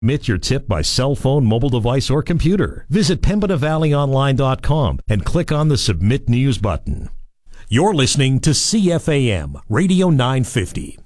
Submit your tip by cell phone, mobile device, or computer. Visit PembinaValleyOnline.com and click on the Submit News button. You're listening to CFAM Radio 950.